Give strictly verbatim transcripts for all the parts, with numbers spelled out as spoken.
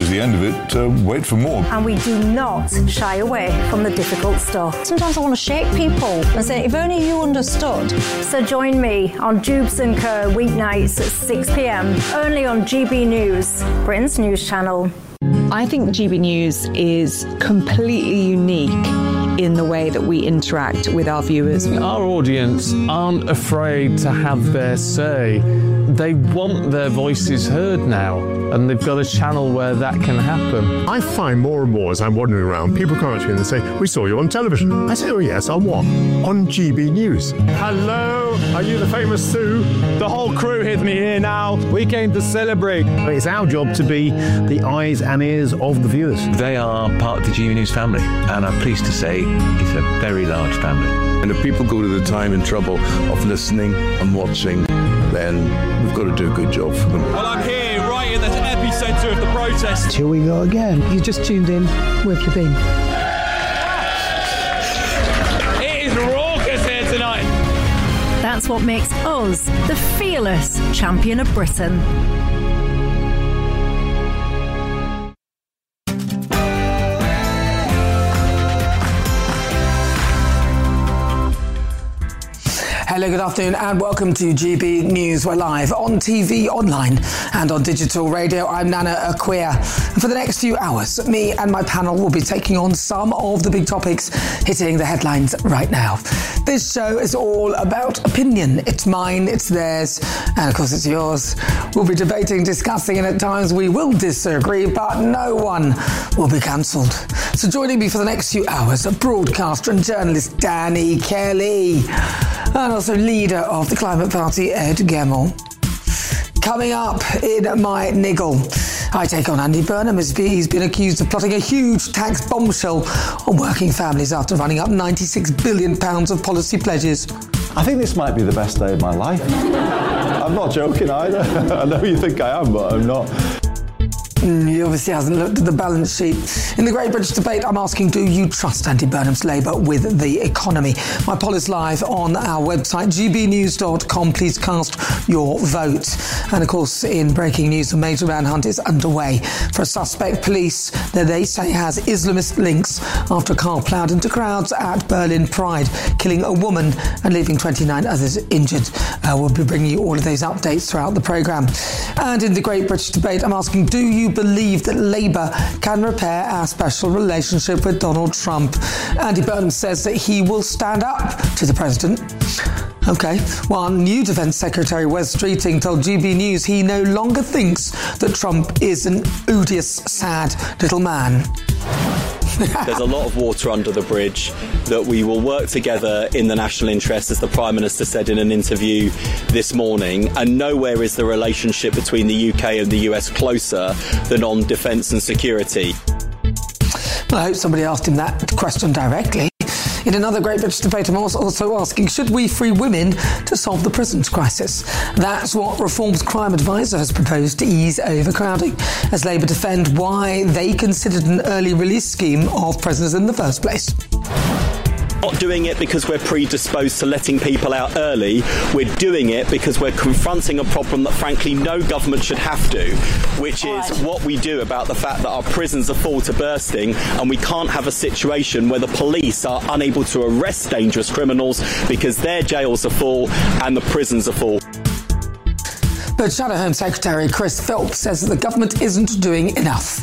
is the end of it, uh, wait for more. And we do not shy away from the difficult stuff. Sometimes I want to shake people and say, if only you understood. So join me on Jubes and Kerr weeknights at six p.m, only on G B News, Britain's news channel. I think G B News is completely unique in the way that we interact with our viewers. Our audience aren't afraid to have their say. They want their voices heard now, and they've got a channel where that can happen. I find more and more as I'm wandering around, people come up to me and they say, we saw you on television. I say, oh yes, on what? On G B News. Hello, are you the famous Sue? The whole crew hit me here now. We came to celebrate. It's our job to be the eyes and ears of the viewers. They are part of the G B News family, and I'm pleased to say it's a very large family. And if people go to the time and trouble of listening and watching, then we've got to do a good job for them. Well, I'm here right in the epicentre of the protest. Here we go again. You just tuned in. Where have you been? It is raucous here tonight. That's what makes us the fearless champion of Britain. Hello, good afternoon and welcome to G B News. We're live on T V, online and on digital radio. I'm Nana Akua. And for the next few hours, me and my panel will be taking on some of the big topics hitting the headlines right now. This show is all about opinion. It's mine, it's theirs, and of course it's yours. We'll be debating, discussing, and at times we will disagree, but no one will be cancelled. So joining me for the next few hours, broadcaster and journalist Danny Kelly, and also leader of the Climate Party, Ed Gemmell. Coming up in my niggle, I take on Andy Burnham as he's been accused of plotting a huge tax bombshell on working families after running up ninety-six billion pounds of policy pledges. I think this might be the best day of my life. I'm not joking either. I know you think I am, but I'm not. Mm, he obviously hasn't looked at the balance sheet. In the Great British Debate, I'm asking, do you trust Andy Burnham's Labour with the economy? My poll is live on our website, g b news dot com. Please cast your vote. And of course, in breaking news, a major manhunt is underway for a suspect police that they say has Islamist links after a car ploughed into crowds at Berlin Pride, killing a woman and leaving twenty-nine others injured. Uh, we'll be bringing you all of those updates throughout the programme. And in the Great British Debate, I'm asking, do you believe that Labour can repair our special relationship with Donald Trump? Andy Burnham says that he will stand up to the president. OK, while new Defence Secretary Wes Streeting told G B News he no longer thinks that Trump is an odious, sad little man. There's a lot of water under the bridge, that we will work together in the national interest, as the Prime Minister said in an interview this morning, and nowhere is the relationship between the U K and the U S closer than on defence and security. Well, I hope somebody asked him that question directly. In another Great British Debate, I'm also asking, should we free women to solve the prisons crisis? That's what Reform's crime advisor has proposed to ease overcrowding, as Labour defend why they considered an early release scheme of prisoners in the first place. Not doing it because we're predisposed to letting people out early. We're doing it because we're confronting a problem that, frankly, no government should have to, which is what we do about the fact that our prisons are full to bursting, and we can't have a situation where the police are unable to arrest dangerous criminals because their jails are full and the prisons are full. But Shadow Home Secretary Chris Phelps says that the government isn't doing enough.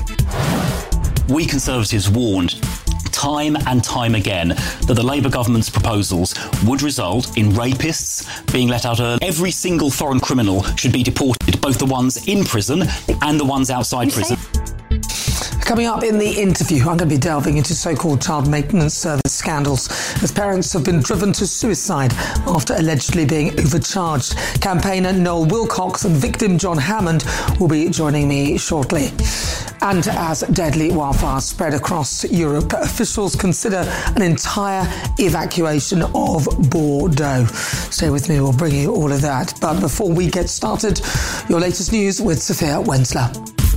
We Conservatives warned time and time again that the Labour government's proposals would result in rapists being let out early. Every single foreign criminal should be deported, both the ones in prison and the ones outside prison. Coming up in the interview, I'm going to be delving into so-called child maintenance service scandals as parents have been driven to suicide after allegedly being overcharged. Campaigner Noel Wilcox and victim John Hammond will be joining me shortly. And as deadly wildfires spread across Europe, officials consider an entire evacuation of Bordeaux. Stay with me, we'll bring you all of that. But before we get started, your latest news with Sophia Wensler.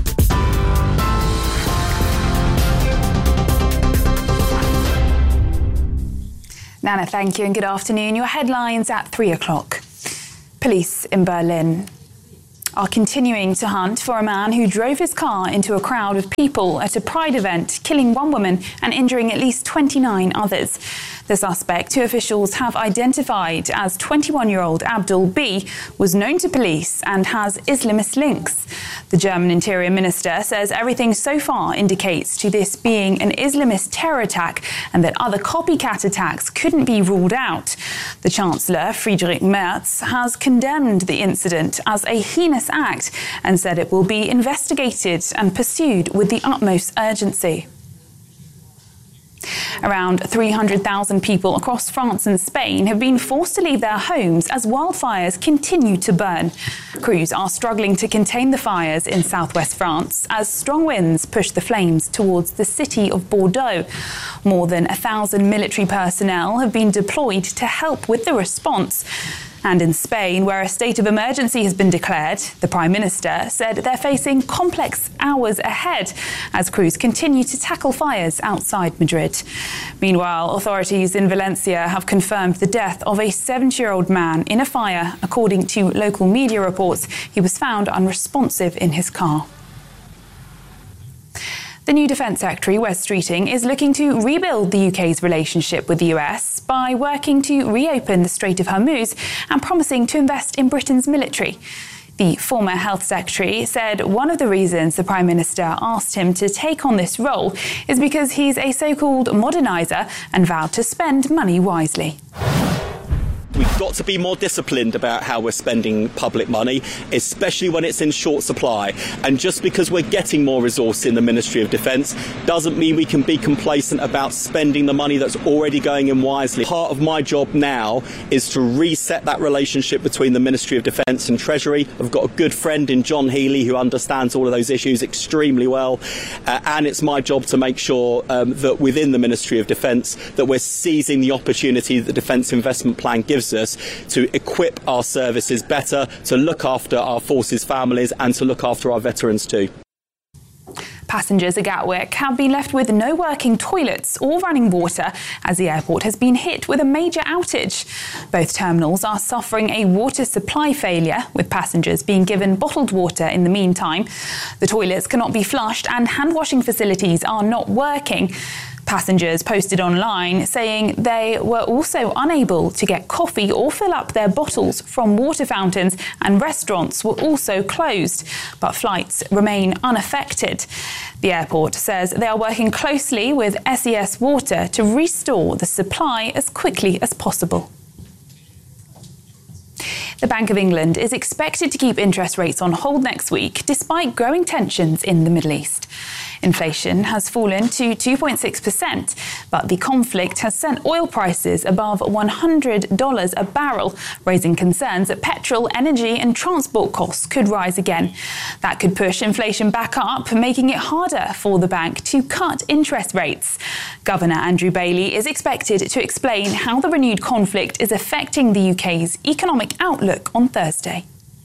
Nana, thank you and good afternoon. Your headlines at three o'clock. Police in Berlin are continuing to hunt for a man who drove his car into a crowd of people at a Pride event, killing one woman and injuring at least twenty-nine others. The suspect, who officials have identified as twenty-one-year-old Abdul B, was known to police and has Islamist links. The German Interior Minister says everything so far indicates to this being an Islamist terror attack and that other copycat attacks couldn't be ruled out. The Chancellor, Friedrich Merz, has condemned the incident as a heinous act and said it will be investigated and pursued with the utmost urgency. Around three hundred thousand people across France and Spain have been forced to leave their homes as wildfires continue to burn. Crews are struggling to contain the fires in southwest France as strong winds push the flames towards the city of Bordeaux. More than a thousand military personnel have been deployed to help with the response. And in Spain, where a state of emergency has been declared, the Prime Minister said they're facing complex hours ahead as crews continue to tackle fires outside Madrid. Meanwhile, authorities in Valencia have confirmed the death of a seventy-year-old man in a fire. According to local media reports, he was found unresponsive in his car. The new Defence Secretary, Wes Streeting, is looking to rebuild the U K's relationship with the U S by working to reopen the Strait of Hormuz and promising to invest in Britain's military. The former Health Secretary said one of the reasons the Prime Minister asked him to take on this role is because he's a so-called moderniser and vowed to spend money wisely. We've got to be more disciplined about how we're spending public money, especially when it's in short supply. And just because we're getting more resource in the Ministry of Defence doesn't mean we can be complacent about spending the money that's already going in wisely. Part of my job now is to reset that relationship between the Ministry of Defence and Treasury. I've got a good friend in John Healey who understands all of those issues extremely well. Uh, and it's my job to make sure um, that within the Ministry of Defence that we're seizing the opportunity that the Defence Investment Plan gives us to equip our services better, to look after our forces' families and to look after our veterans too. Passengers at Gatwick have been left with no working toilets or running water as the airport has been hit with a major outage. Both terminals are suffering a water supply failure, with passengers being given bottled water in the meantime. The toilets cannot be flushed and hand washing facilities are not working. Passengers posted online saying they were also unable to get coffee or fill up their bottles from water fountains, and restaurants were also closed, but flights remain unaffected. The airport says they are working closely with S E S Water to restore the supply as quickly as possible. The Bank of England is expected to keep interest rates on hold next week, despite growing tensions in the Middle East. Inflation has fallen to two point six percent, but the conflict has sent oil prices above one hundred dollars a barrel, raising concerns that petrol, energy and transport costs could rise again. That could push inflation back up, making it harder for the bank to cut interest rates. Governor Andrew Bailey is expected to explain how the renewed conflict is affecting the U K's economic outlook on Thursday.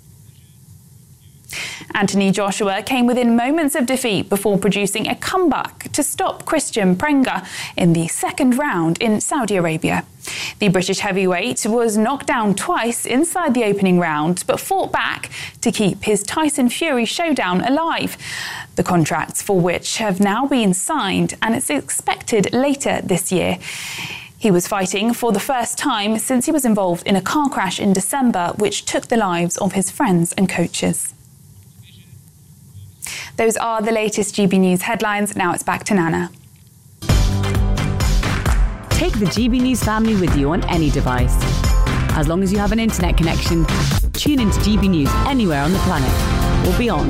Anthony Joshua came within moments of defeat before producing a comeback to stop Christian Prenga in the second round in Saudi Arabia. The British heavyweight was knocked down twice inside the opening round, but fought back to keep his Tyson Fury showdown alive. The contracts for which have now been signed, and it's expected later this year. He was fighting for the first time since he was involved in a car crash in December, which took the lives of his friends and coaches. Those are the latest G B News headlines. Now it's back to Nana. Take the G B News family with you on any device. As long as you have an internet connection, tune into G B News anywhere on the planet or beyond.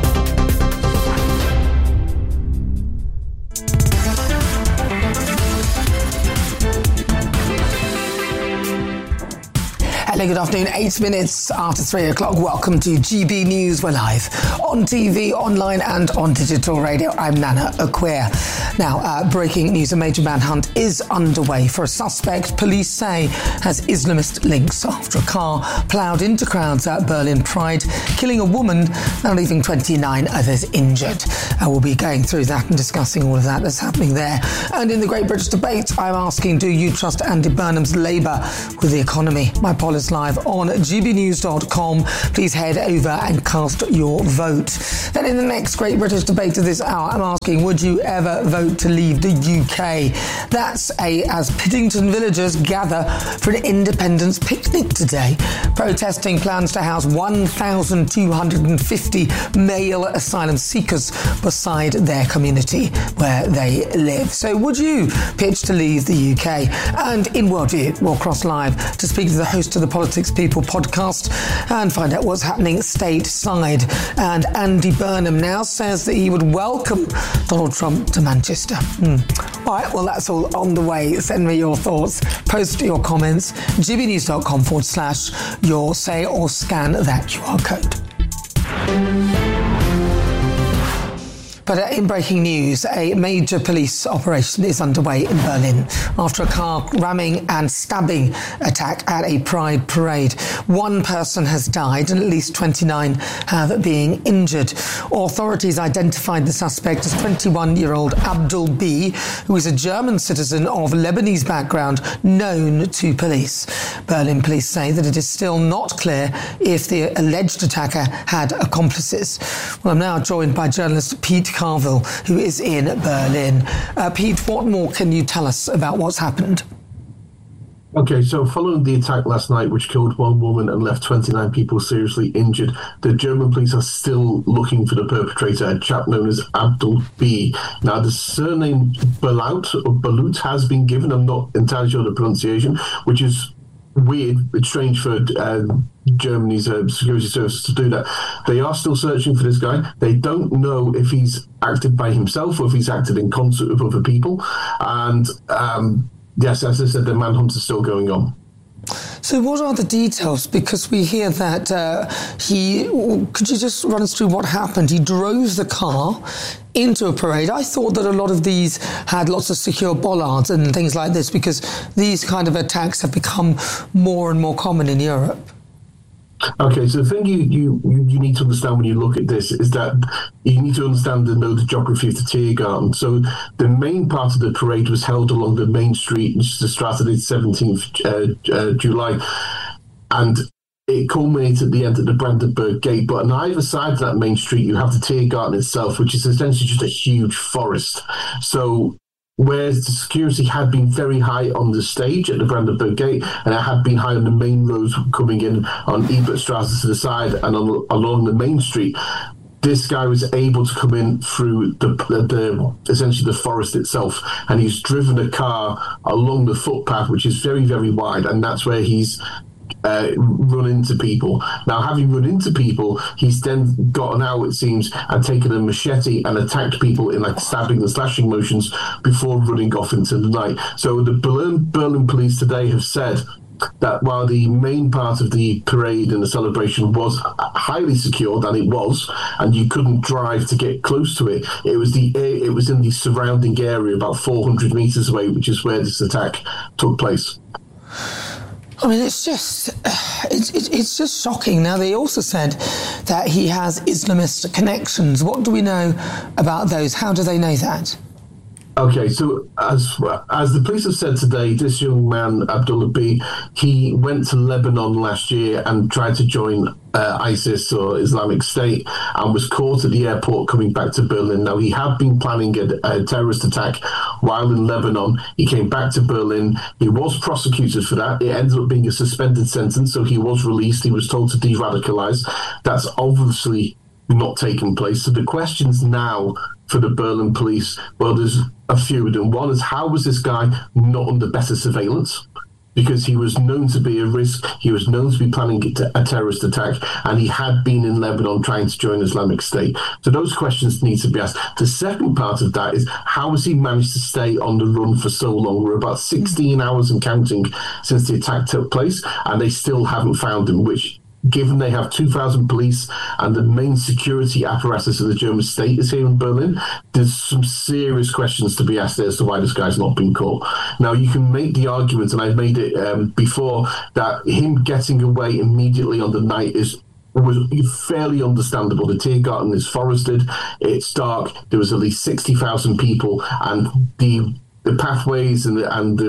Hello, good afternoon. Eight minutes after three o'clock. Welcome to G B News. We're live on T V, online and on digital radio. I'm Nana Acquia. Now, uh, breaking news. A major manhunt is underway for a suspect police say has Islamist links after a car ploughed into crowds at Berlin Pride, killing a woman and leaving twenty-nine others injured. Uh, we'll be going through that and discussing all of that that's happening there. And in the Great British Debate, I'm asking, do you trust Andy Burnham's Labour with the economy? My Policy us live on g b news dot com. Please head over and cast your vote. Then in the next Great British Debate of this hour, I'm asking, would you ever vote to leave the U K? That's a as Piddington villagers gather for an independence picnic today, protesting plans to house one thousand two hundred fifty male asylum seekers beside their community where they live. So would you pitch to leave the U K? And in Worldview, we'll cross live to speak to the host of the Politics People podcast and find out what's happening stateside. And Andy Burnham now says that he would welcome Donald Trump to Manchester. Hmm. All right, well, that's all on the way. Send me your thoughts. Post your comments. g b news dot com forward slash your say or scan that Q R code. But uh, in breaking news, a major police operation is underway in Berlin after a car ramming and stabbing attack at a pride parade. One person has died and at least twenty-nine have been injured. Authorities identified the suspect as twenty-one-year-old Abdul B, who is a German citizen of Lebanese background known to police. Berlin police say that it is still not clear if the alleged attacker had accomplices. Well, I'm now joined by journalist Pete Carville, who is in Berlin. Uh, Pete, what more can you tell us about what's happened? Okay, so following the attack last night, which killed one woman and left twenty-nine people seriously injured, the German police are still looking for the perpetrator, a chap known as Abdul B. Now, the surname Balut, or Balut has been given. I'm not entirely sure of the pronunciation, which is weird. It's strange for uh, Germany's uh, security services to do that. They are still searching for this guy. They don't know if he's acted by himself or if he's acted in concert with other people. And um, yes, as I said, the manhunt is still going on. So what are the details? Because we hear that uh, he... Could you just run us through what happened? He drove the car into a parade. I thought that a lot of these had lots of secure bollards and things like this because these kind of attacks have become more and more common in Europe. Okay, so the thing you, you, you need to understand when you look at this is that you need to understand and know the geography of the Tiergarten. So the main part of the parade was held along the main street, which is the Straße seventeenth uh, uh, July, and it culminates at the end of the Brandenburg Gate. But on either side of that main street, you have the Tiergarten itself, which is essentially just a huge forest. So whereas the security had been very high on the stage at the Brandenburg Gate, and it had been high on the main roads coming in on Ebertstrasse to the side and on, along the main street, this guy was able to come in through the, the, the essentially the forest itself, and he's driven a car along the footpath, which is very, very wide, and that's where he's Uh, run into people. Now, having run into people, he's then gotten out, it seems, and taken a machete and attacked people in like stabbing and slashing motions before running off into the night. So the Berlin, Berlin police today have said that while the main part of the parade and the celebration was highly secured, and it was, and you couldn't drive to get close to it, it was the it was in the surrounding area about four hundred meters away, which is where this attack took place. I mean, it's just, it's, it's just shocking. Now, they also said that he has Islamist connections. What do we know about those? How do they know that? Okay, so as as the police have said today, this young man, Abdullah B, he went to Lebanon last year and tried to join uh, ISIS or Islamic State and was caught at the airport coming back to Berlin. Now, he had been planning a, a terrorist attack while in Lebanon. He came back to Berlin. He was prosecuted for that. It ended up being a suspended sentence, so he was released. He was told to de-radicalize. That's obviously not taken place. So the questions now for the Berlin police, well, there's a few of them. One is, how was this guy not under better surveillance? Because he was known to be a risk, he was known to be planning a terrorist attack, and he had been in Lebanon trying to join Islamic State. So those questions need to be asked. The second part of that is, how has he managed to stay on the run for so long? We're about sixteen hours and counting since the attack took place, and they still haven't found him, which, given they have two thousand police and the main security apparatus of the German state is here in Berlin, there's some serious questions to be asked as to why this guy's not been caught. Now, you can make the argument, and I've made it um, before, that him getting away immediately on the night is was fairly understandable. The Tiergarten is forested, it's dark, there was at least sixty thousand people, and the the pathways and the, and the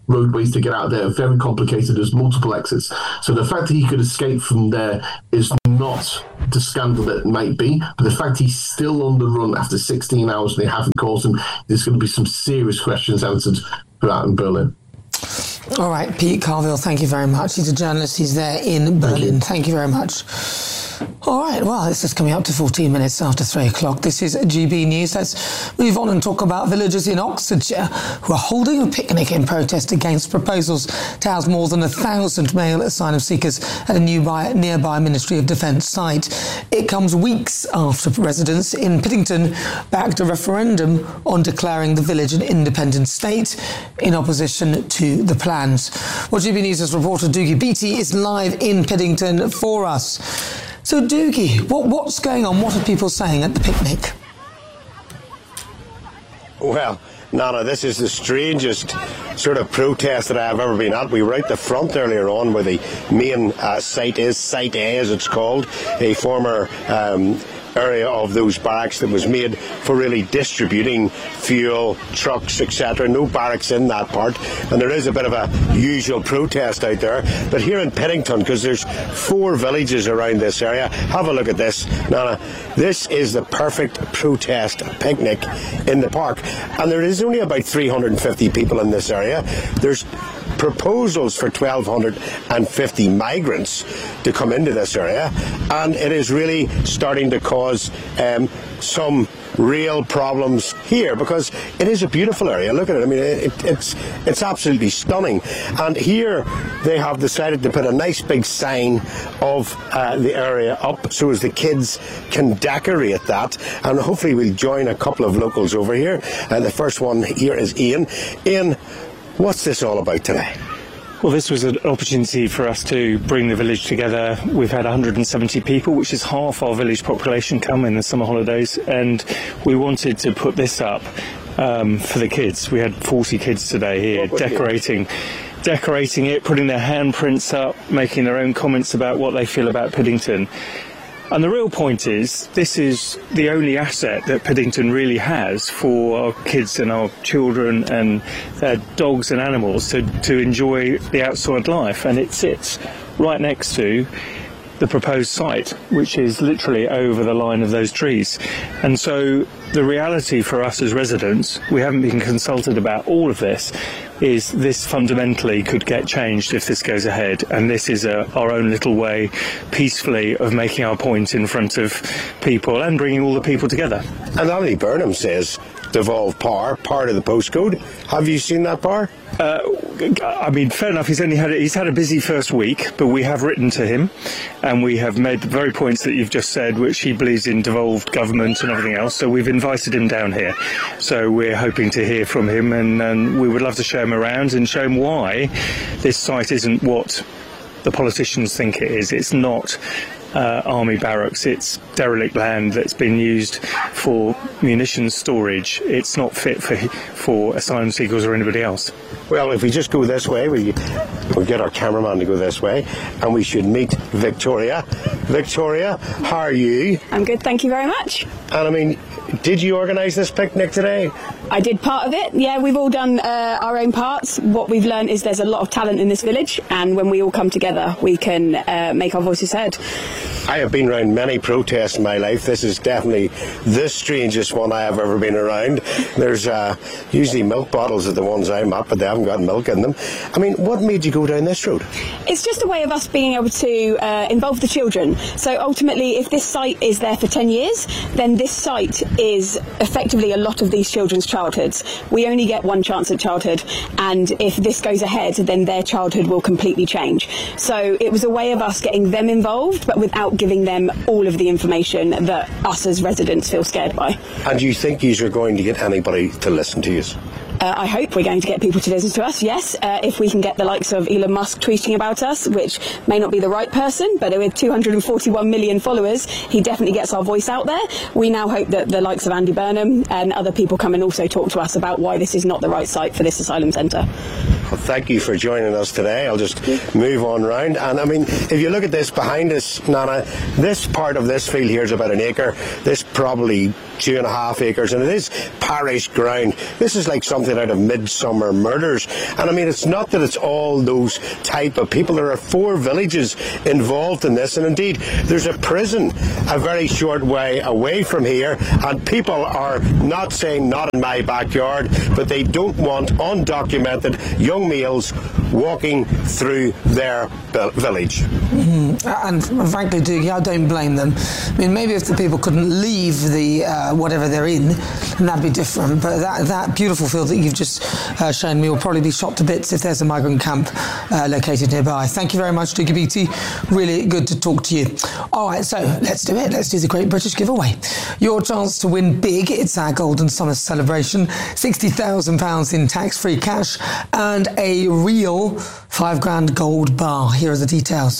roadways to get out there, very complicated. There's multiple exits. So the fact that he could escape from there is not the scandal that it might be, but the fact he's still on the run after sixteen hours and they haven't caught him, there's going to be some serious questions answered for that in Berlin. All right, Pete Carville, thank you very much. He's a journalist. He's there in Berlin. Thank you, thank you very much. All right, well, this is coming up to fourteen minutes after three o'clock. This is G B News. Let's move on and talk about villagers in Oxfordshire who are holding a picnic in protest against proposals to house more than a thousand male asylum seekers at a nearby, nearby Ministry of Defence site. It comes weeks after residents in Piddington backed a referendum on declaring the village an independent state in opposition to the plans. Well, G B News' reporter Doogie Beattie is live in Piddington for us. So, Doogie, what, what's going on? What are people saying at the picnic? Well, Nana, this is the strangest sort of protest that I've ever been at. We were out the front earlier on where the main uh, site is, Site A as it's called, a former um, area of those barracks that was made for really distributing fuel, trucks, et cetera. No barracks in that part, and there is a bit of a usual protest out there. But here in Piddington, because there's four villages around this area, have a look at this, Nana. This is the perfect protest picnic in the park, and there is only about three hundred fifty people in this area. There's proposals for twelve fifty migrants to come into this area, and it is really starting to cause um, some real problems here, because it is a beautiful area. Look at it. I mean, it, it's it's absolutely stunning. And here they have decided to put a nice big sign of uh, the area up so as the kids can decorate that. And hopefully we'll join a couple of locals over here. And the first one here is Ian. Ian, what's this all about today? Well, this was an opportunity for us to bring the village together. We've had one hundred seventy people, which is half our village population, come in the summer holidays, and we wanted to put this up um, for the kids. We had forty kids today here decorating decorating it, putting their handprints up, making their own comments about what they feel about Piddington. And the real point is, this is the only asset that Piddington really has for our kids and our children and their dogs and animals to, to enjoy the outside life. And it sits right next to the proposed site, which is literally over the line of those trees. And so the reality for us as residents, we haven't been consulted about all of this, is this fundamentally could get changed if this goes ahead, and this is a, our own little way peacefully of making our point in front of people and bringing all the people together. And Andy Burnham says devolved power, part of the postcode. Have you seen that power? Uh, I mean, fair enough, he's only had a, he's had a busy first week, but we have written to him and we have made the very points that you've just said, which he believes in devolved government and everything else. So we've invited him down here. So we're hoping to hear from him, and, and we would love to show him around and show him why this site isn't what the politicians think it is. It's not Uh, army barracks, it's derelict land that's been used for munitions storage. It's not fit for for asylum seekers or anybody else. Well, if we just go this way, we, we'll get our cameraman to go this way, and we should meet Victoria. Victoria, how are you? I'm good, thank you very much. And I mean, did you organise this picnic today? I did part of it, yeah, we've all done uh, our own parts. What we've learned is there's a lot of talent in this village, and when we all come together, we can uh, make our voices heard. I have been around many protests in my life. This is definitely the strangest one I have ever been around. There's uh, usually milk bottles are the ones I'm at, but they haven't got milk in them. I mean, what made you go down this road? It's just a way of us being able to uh, involve the children. So ultimately, if this site is there for ten years, then this site is effectively a lot of these children's childhoods. We only get one chance at childhood, and if this goes ahead, then their childhood will completely change. So it was a way of us getting them involved, but without giving them all of the information that us as residents feel scared by. And do you think you are going to get anybody to listen to you? Uh, I hope we're going to get people to listen to us, yes. Uh, if we can get the likes of Elon Musk tweeting about us, which may not be the right person, but with two hundred forty-one million followers, he definitely gets our voice out there. We now hope that the likes of Andy Burnham and other people come and also talk to us about why this is not the right site for this asylum centre. Well, thank you for joining us today. I'll just move on round. And I mean, if you look at this behind us, Nana, this part of this field here is about an acre. This probably two and a half acres, and it is parish ground. This is like something out of Midsummer Murders. And I mean, it's not that it's all those type of people. There are four villages involved in this, and indeed there's a prison a very short way away from here, and people are not saying not in my backyard, but they don't want undocumented young males walking through their village. Mm-hmm. And frankly, Doogie, I don't blame them. I mean, maybe if the people couldn't leave the uh, whatever they're in, then that'd be different. But that, that beautiful field that you've just uh, shown me will probably be shot to bits if there's a migrant camp uh, located nearby. Thank you very much, Doogie Beattie. Really good to talk to you. All right, so let's do it. Let's do the Great British Giveaway. Your chance to win big. It's our Golden Summer celebration. sixty thousand pounds in tax-free cash and a real five grand gold bar. Here are the details.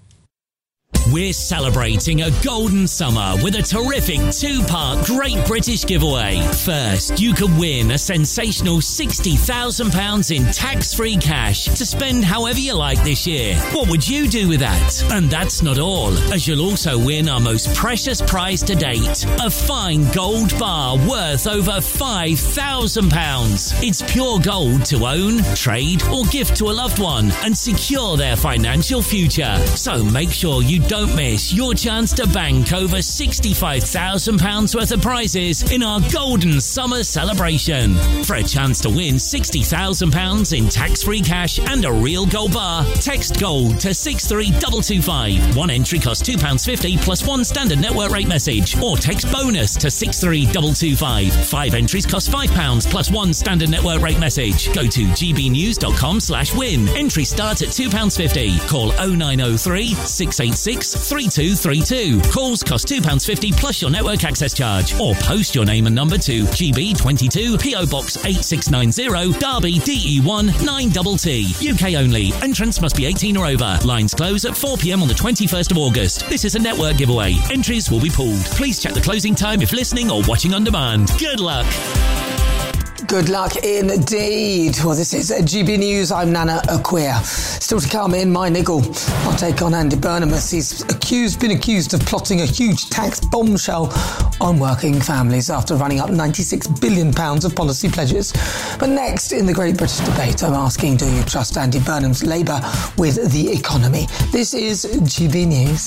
We're celebrating a golden summer with a terrific two-part Great British Giveaway. First, you could win a sensational sixty thousand pounds in tax-free cash to spend however you like this year. What would you do with that? And that's not all, as you'll also win our most precious prize to date, a fine gold bar worth over five thousand pounds. It's pure gold to own, trade or gift to a loved one and secure their financial future. So make sure you don't Don't miss your chance to bank over sixty-five thousand pounds worth of prizes in our Golden Summer celebration. For a chance to win sixty thousand pounds in tax-free cash and a real gold bar, text GOLD to six three two two five. One entry costs two pounds fifty plus one standard network rate message, or text BONUS to six three two two five. Five entries cost five pounds plus one standard network rate message. Go to gbnews.com slash win. Entry starts at two pounds fifty. Call oh nine oh three, six eight six, three two three two. Calls cost two pounds fifty plus your network access charge, or post your name and number to G B twenty-two P O Box eight six nine zero, Derby D E one nine T T. U K only. Entrants must be eighteen or over. Lines close at four p.m. on the twenty-first of August. This is a network giveaway. Entries will be pooled. Please check the closing time if listening or watching on demand. Good luck. Good luck indeed. Well, this is G B News. I'm Nana Acquia. Still to come in my niggle, I'll take on Andy Burnham as he's accused, been accused of plotting a huge tax bombshell on working families after running up ninety-six billion pounds of policy pledges. But next, in the Great British Debate, I'm asking, do you trust Andy Burnham's Labour with the economy? This is G B News.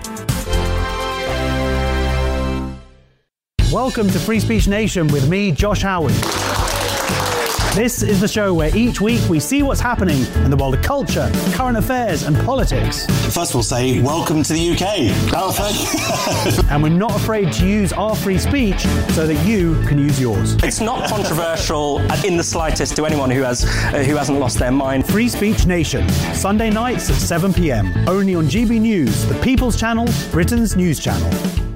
Welcome to Free Speech Nation with me, Josh Howard. This is the show where each week we see what's happening in the world of culture, current affairs and politics. First we'll say, welcome to the U K. And we're not afraid to use our free speech so that you can use yours. It's not controversial in the slightest to anyone who has uh, who hasn't lost their mind. Free Speech Nation, Sunday nights at seven p.m. Only on G B News, the People's Channel, Britain's news channel.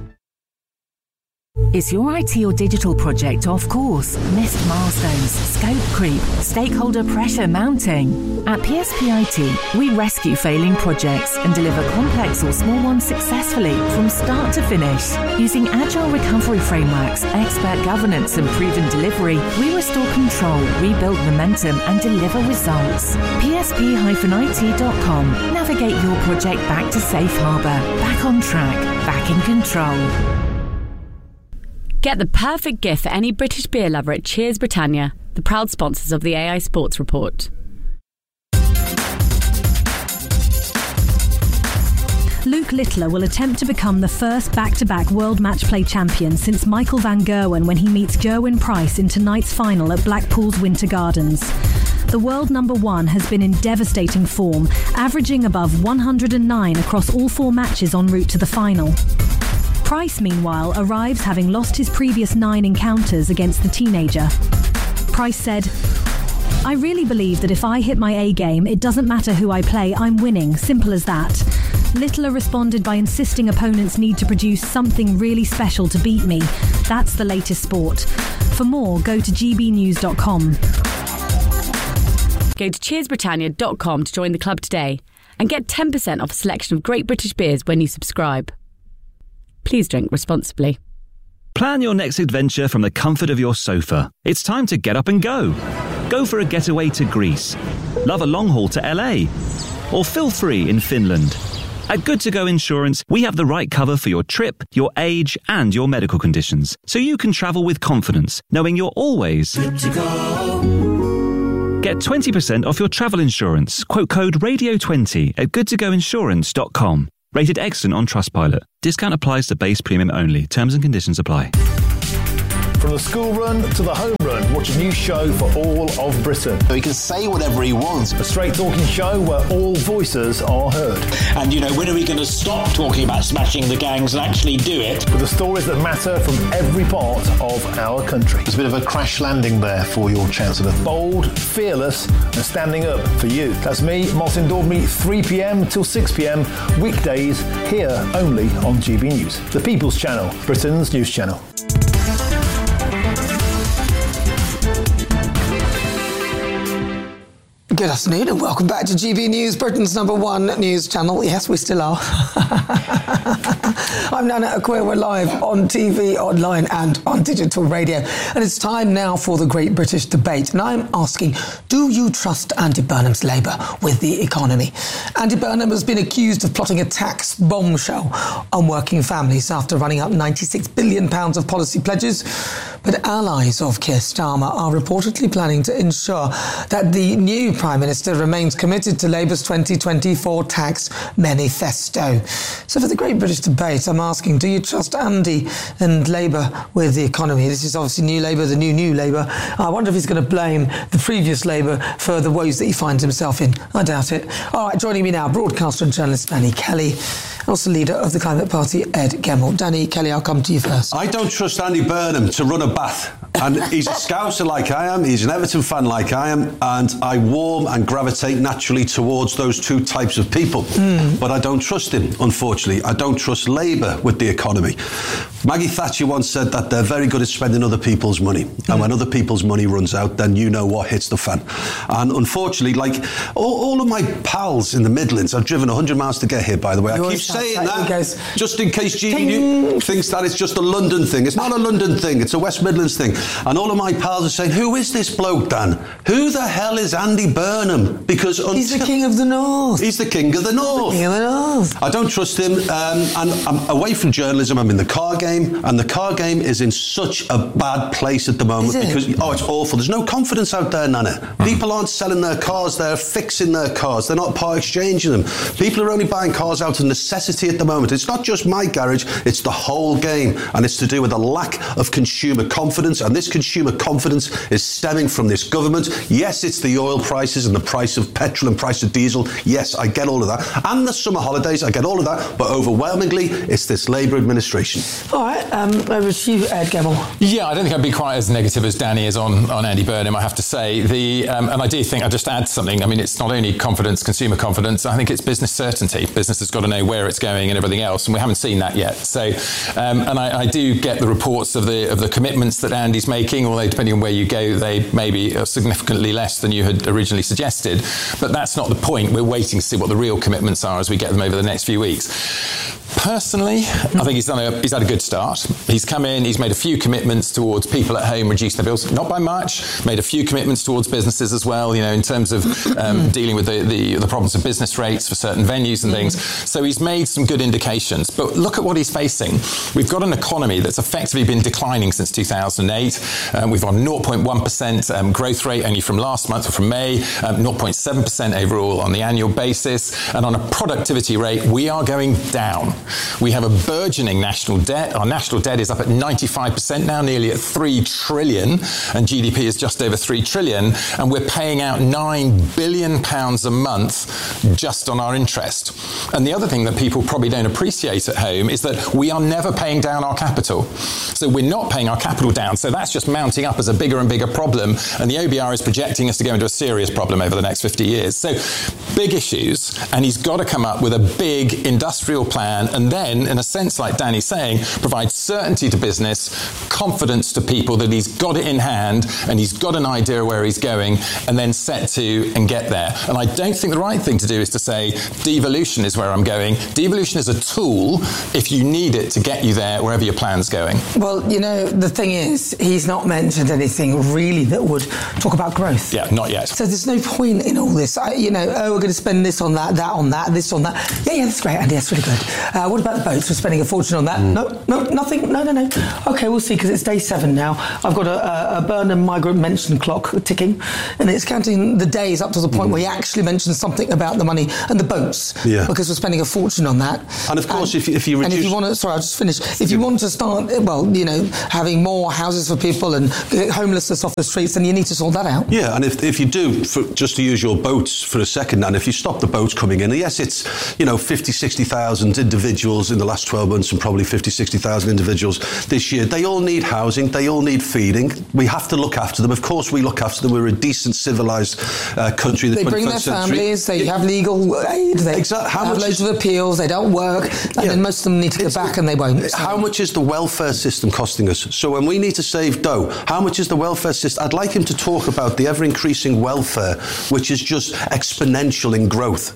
Is your I T or digital project off course? Missed milestones, scope creep, stakeholder pressure mounting? At P S P I T, we rescue failing projects and deliver complex or small ones successfully from start to finish. Using agile recovery frameworks, expert governance and proven delivery, we restore control, rebuild momentum and deliver results. P S P I T dot com. Navigate your project back to safe harbour, back on track, back in control. Get the perfect gift for any British beer lover at Cheers Britannia, the proud sponsors of the A I Sports Report. Luke Littler will attempt to become the first back-to-back World Match Play champion since Michael van Gerwen when he meets Gerwyn Price in tonight's final at Blackpool's Winter Gardens. The world number one has been in devastating form, averaging above one hundred nine across all four matches en route to the final. Price, meanwhile, arrives having lost his previous nine encounters against the teenager. Price said, "I really believe that if I hit my A game, it doesn't matter who I play, I'm winning, simple as that." Littler responded by insisting opponents need to produce something really special to beat me. That's the latest sport. For more, go to g b news dot com. Go to cheers britannia dot com to join the club today and get ten percent off a selection of great British beers when you subscribe. Please drink responsibly. Plan your next adventure from the comfort of your sofa. It's time to get up and go. Go for a getaway to Greece. Love a long haul to L A. Or feel free in Finland. At Good to Go Insurance, we have the right cover for your trip, your age, and your medical conditions, so you can travel with confidence, knowing you're always good to go. Get twenty percent off your travel insurance. Quote code radio twenty at good to go insurance dot com. Rated excellent on Trustpilot. Discount applies to base premium only. Terms and conditions apply. From the school run to the home run, watch a new show for all of Britain. He can say whatever he wants. A straight talking show where all voices are heard. And, you know, when are we going to stop talking about smashing the gangs and actually do it? With the stories that matter from every part of our country. There's a bit of a crash landing there for your Chancellor. Bold, fearless and standing up for you. That's me, Martin Daubney, three p.m. till six p.m. weekdays here only on G B News. The People's Channel, Britain's news channel. Good afternoon and welcome back to G B News, Britain's number one news channel. Yes, we still are. I'm Nana Akua. We're live on T V, online and on digital radio. And it's time now for the Great British Debate. And I'm asking, do you trust Andy Burnham's Labour with the economy? Andy Burnham has been accused of plotting a tax bombshell on working families after running up ninety-six billion pounds of policy pledges. But allies of Keir Starmer are reportedly planning to ensure that the new Prime Minister remains committed to Labour's twenty twenty-four tax manifesto. So for the Great British Debate, I'm asking, do you trust Andy and Labour with the economy? This is obviously New Labour, the new New Labour. I wonder if he's going to blame the previous Labour for the woes that he finds himself in. I doubt it. All right, joining me now, broadcaster and journalist Danny Kelly, also leader of the Climate Party, Ed Gemmell. Danny Kelly, I'll come to you first. I don't trust Andy Burnham to run a bath. And he's a Scouser like I am, he's an Everton fan like I am, and I warm and gravitate naturally towards those two types of people. Mm. But I don't trust him, unfortunately. I don't trust Labour with the economy. Maggie Thatcher once said that they're very good at spending other people's money. Mm. And when other people's money runs out, then you know what hits the fan. And unfortunately, like, all, all of my pals in the Midlands, I've driven one hundred miles to get here, by the way. You I keep saying that, goes, just in case G B thinks that it's just a London thing. It's not a London thing, it's a West Midlands thing. And all of my pals are saying, who is this bloke, Dan? Who the hell is Andy Burnham? Because until, he's the king of the north. He's the king of the north. The king of the north. I don't trust him. Um, and I'm away from journalism. I'm in the car game, and the car game is in such a bad place at the moment because oh, it's awful. There's no confidence out there, Nana. Mm. People aren't selling their cars. They're fixing their cars. They're not part exchanging them. People are only buying cars out of necessity at the moment. It's not just my garage. It's the whole game, and it's to do with a lack of consumer confidence. And this consumer confidence is stemming from this government. Yes, it's the oil prices and the price of petrol and price of diesel. Yes, I get all of that. And the summer holidays, I get all of that. But overwhelmingly, it's this Labour administration. All right, um, over to you, Ed Gemmell. Yeah, I don't think I'd be quite as negative as Danny is on, on Andy Burnham, I have to say. The um, And I do think, I'll just add something. I mean, it's not only confidence, consumer confidence, I think it's business certainty. Business has got to know where it's going and everything else, and we haven't seen that yet. So, um, and I, I do get the reports of the of the commitments that Andy's making, although depending on where you go, they may be significantly less than you had originally suggested. But that's not the point. We're waiting to see what the real commitments are as we get them over the next few weeks. Personally, I think he's done a, he's had a good start. He's come in, he's made a few commitments towards people at home, reduce their bills, not by much, made a few commitments towards businesses as well, you know, in terms of um, dealing with the, the, the problems of business rates for certain venues and things. So he's made some good indications. But look at what he's facing. We've got an economy that's effectively been declining since two thousand eight. Um, we've got a zero point one percent um, growth rate only from last month or from May, um, zero point seven percent overall on the annual basis. And on a productivity rate, we are going down. We have a burgeoning national debt. Our national debt is up at ninety-five percent now, nearly at three trillion, and G D P is just over three trillion, and we're paying out nine billion pounds a month just on our interest. And the other thing that people probably don't appreciate at home is that we are never paying down our capital. So we're not paying our capital down, so that's just mounting up as a bigger and bigger problem, and the O B R is projecting us to go into a serious problem over the next fifty years. So big issues, and he's got to come up with a big industrial plan, and then, in a sense, like Danny's saying, provide certainty to business, confidence to people that he's got it in hand and he's got an idea where he's going, and then set to and get there. And I don't think the right thing to do is to say devolution is where I'm going. Devolution is a tool if you need it to get you there wherever your plan's going. Well, you know, the thing is, he's not mentioned anything really that would talk about growth. Yeah, not yet. So there's no point in all this. I, you know, oh, we're going to spend this on that, that on that, this on that. Yeah, yeah, that's great, Andy, that's really good. Uh, what about the boats? We're spending a fortune on that. Mm. No, no, nothing. No, no, no. OK, we'll see, because it's day seven now. I've got a, a Burnham migrant mention clock ticking, and it's counting the days up to the point mm. where he actually mentions something about the money and the boats, yeah. because we're spending a fortune on that. And of course, and, if, you, if you reduce... And if you want to... Sorry, I'll just finish. If you want to start, well, you know, having more houses for people and homelessness off the streets, then you need to sort that out. Yeah, and if, if you do, for, just to use your boats for a second, and if you stop the boats coming in, yes, it's, you know, fifty, sixty thousand individuals in the last twelve months and probably fifty, sixty thousand individuals this year. They all need housing. They all need feeding. We have to look after them. Of course, we look after them. We're a decent, civilised uh, country. They bring their century. families. They yeah. have legal aid. They exactly. How have much loads is, of appeals. They don't work. And yeah. then most of them need to go back and they won't. So. How much is the welfare system costing us? So when we need to save dough, how much is the welfare system? I'd like him to talk about the ever-increasing welfare, which is just exponential in growth.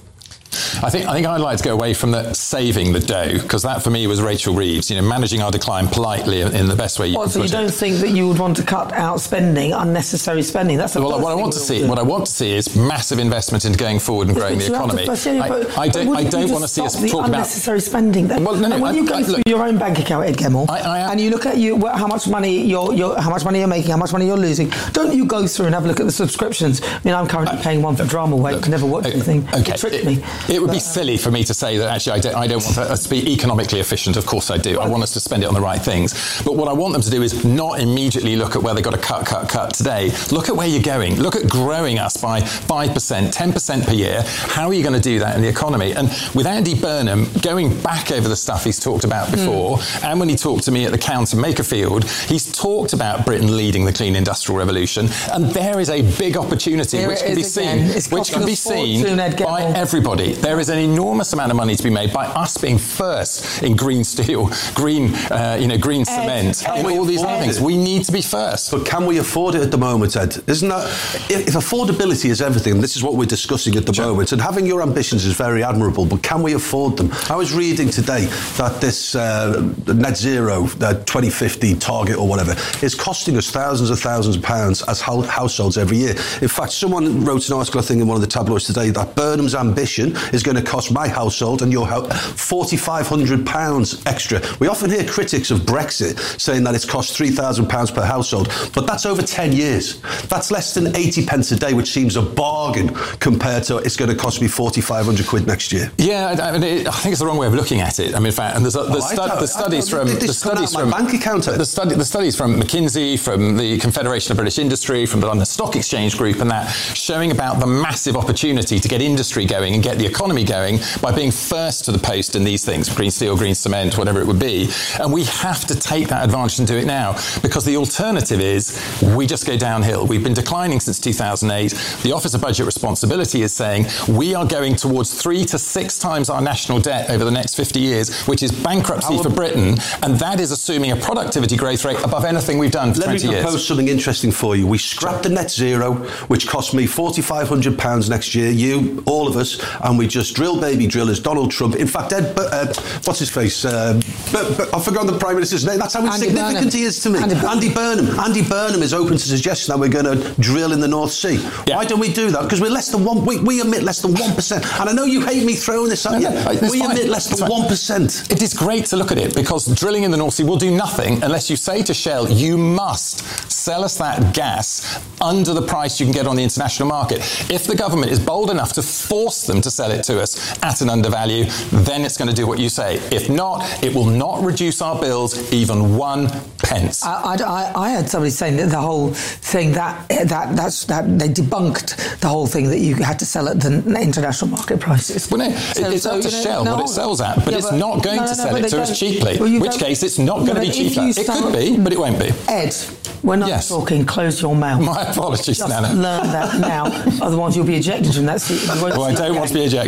I think I think I'd like to go away from the saving the dough, because that for me was Rachel Reeves, you know, managing our decline politely in the best way you well, can so put you don't it. think that you would want to cut out spending, unnecessary spending? That's the well, first what I want thing to see. do. What I want to see is massive investment into going forward and yes, growing the economy. To, yeah, I, but, I don't. but I don't want to see us the talk about unnecessary spending. Then, well, no, no, and when I, you go I, through look, your own bank account, Ed Gemmell, I, I, and you look at you how much money you're, you're how much money you're making, how much money you're losing, don't you go through and have a look at the subscriptions? I mean, I'm currently I, paying one for Drama Weight. Look, never watched anything. Okay, it tricked it, me. It would but, be silly for me to say that actually I don't, I don't want us to be economically efficient. Of course I do. I want us to spend it on the right things. But what I want them to do is not immediately look at where they've got to cut, cut, cut today. Look at where you're going. Look at growing us by five percent, ten percent per year. How are you going to do that in the economy? And with Andy Burnham, going back over the stuff he's talked about before, mm. and when he talked to me at the counter Makerfield, he's talked about Britain leading the clean industrial revolution. And there is a big opportunity Here which can be seen, which can be seen by everybody. There is an enormous amount of money to be made by us being first in green steel, green, uh, you know, green Ed, cement, Ed, in all these other things. We need to be first. But can we afford it at the moment, Ed? Isn't that if, if affordability is everything? This is what we're discussing at the sure. moment. And having your ambitions is very admirable, but can we afford them? I was reading today that this uh, net zero uh, twenty fifty target or whatever is costing us thousands of thousands of pounds as ho- households every year. In fact, someone wrote an article, I think, in one of the tabloids today that Burnham's ambition is going to cost my household and your house four thousand five hundred pounds extra. We often hear critics of Brexit saying that it's cost three thousand pounds per household, but that's over ten years. That's less than eighty pence a day, which seems a bargain compared to it's going to cost me four thousand five hundred quid next year. Yeah, I, mean, it, I think it's the wrong way of looking at it. I mean, in fact, and there's, there's oh, stu- the studies from the studies from bank account. The, study, the studies from McKinsey, from the Confederation of British Industry, from the London Stock Exchange Group, and that showing about the massive opportunity to get industry going and get the economy going by being first to the post in these things, green steel, green cement, whatever it would be. And we have to take that advantage and do it now, because the alternative is we just go downhill. We've been declining since two thousand eight. The Office of Budget Responsibility is saying we are going towards three to six times our national debt over the next fifty years, which is bankruptcy How for Britain, and that is assuming a productivity growth rate above anything we've done for Let twenty years. Let me propose years. something interesting for you. We scrapped the net zero, which cost me four thousand five hundred pounds next year, you, all of us, and we just drill baby drillers, Donald Trump. In fact, Ed, uh, what's his face? Uh, but, but I've forgotten the Prime Minister's name. That's how Andy insignificant Burnham. he is to me. Andy, Andy Burnham. Andy Burnham is open to suggesting that we're going to drill in the North Sea. Yeah. Why don't we do that? Because we're less than one. We, we emit less than one percent. And I know you hate me throwing this at no, you. No, we fine. emit less than one percent. It is great to look at it, because drilling in the North Sea will do nothing unless you say to Shell, you must sell us that gas under the price you can get on the international market. If the government is bold enough to force them to sell it to us at an undervalue, then it's going to do what you say. If not, it will not reduce our bills even one pence. I, I, I had somebody saying that the whole thing, that that that's that they debunked the whole thing that you had to sell at the international market prices. Well, no, so, it's so, up to Shell know, no, what it sells at, but yeah, it's but, not going no, no, to sell no, it to us cheaply, well, in which case it's not going to be cheaper. It could be, but it won't be. Ed, we're not yes. talking, close your mouth. My apologies, Just Nana. learn that now, otherwise you'll be ejected from that seat. Well, I don't want to be ejected.